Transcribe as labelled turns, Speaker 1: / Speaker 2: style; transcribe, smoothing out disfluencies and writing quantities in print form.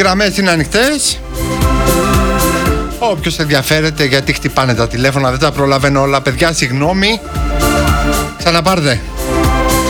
Speaker 1: γραμμές είναι ανοιχτές. Όποιος ενδιαφέρεται, γιατί χτυπάνε τα τηλέφωνα, δεν τα προλαβαίνω όλα. Παιδιά, συγγνώμη. Ξαναπάρτε.